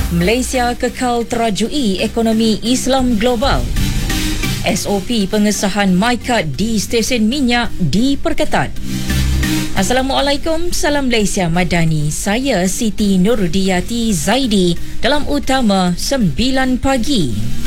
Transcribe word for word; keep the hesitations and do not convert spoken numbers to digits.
Malaysia kekal terajui ekonomi Islam global. S O P pengesahan MyCard di stesen minyak diperketat. Assalamualaikum, salam Malaysia Madani. Saya Siti Nurdiyati Zaidi dalam Utama sembilan pagi.